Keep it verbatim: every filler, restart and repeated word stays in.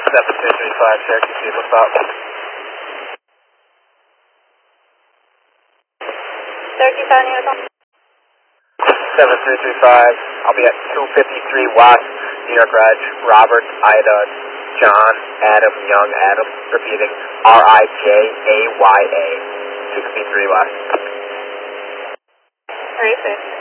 seven two three five, Cherokee Steve, what's up? Cherokee seven units on. seven three three five, I'll be at two fifty-three West, New York Reg, Robert, Ida, John, Adam, Young, Adam, repeating, R I J A Y A, two fifty-three West. three six.